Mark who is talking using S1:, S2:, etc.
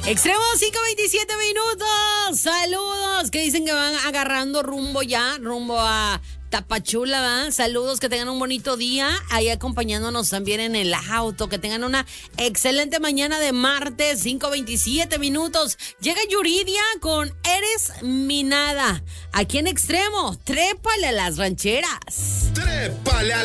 S1: Extremo 5:27 minutos. Saludos que dicen que van agarrando rumbo a Tapachula, ¿verdad? Saludos, que tengan un bonito día ahí acompañándonos también en el auto, que tengan una excelente mañana de martes, 5:27 minutos. Llega Yuridia con Eres mi nada. Aquí en Extremo, trépale a las rancheras.
S2: Trépale a